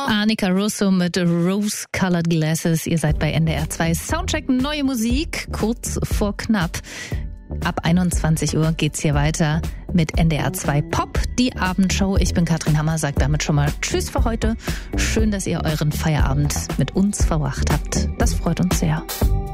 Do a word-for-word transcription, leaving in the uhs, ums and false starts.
Annika Russo mit Rose-Colored Glasses. Ihr seid bei N D R zwei Soundcheck Neue Musik, kurz vor knapp. Ab einundzwanzig Uhr geht's hier weiter mit N D R zwei Pop, die Abendshow. Ich bin Katrin Hammer, sag damit schon mal Tschüss für heute. Schön, dass ihr euren Feierabend mit uns verbracht habt. Das freut uns sehr.